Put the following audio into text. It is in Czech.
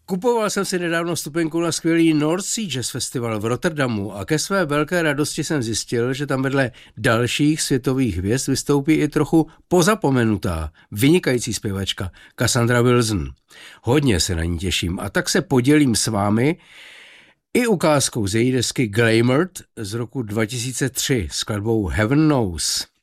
Kupoval jsem si nedávno vstupenku na skvělý North Sea Jazz Festival v Rotterdamu a ke své velké radosti jsem zjistil, že tam vedle dalších světových hvězd vystoupí i trochu pozapomenutá, vynikající zpěvačka Cassandra Wilson. Hodně se na ní těším a tak se podělím s vámi i ukázkou z její desky Glamored z roku 2003 s skladbou Heaven Knows.